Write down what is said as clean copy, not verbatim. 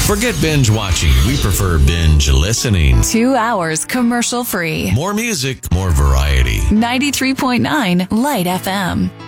Forget binge watching. We prefer binge listening. 2 hours commercial free. More music, more variety. 93.9 Light FM.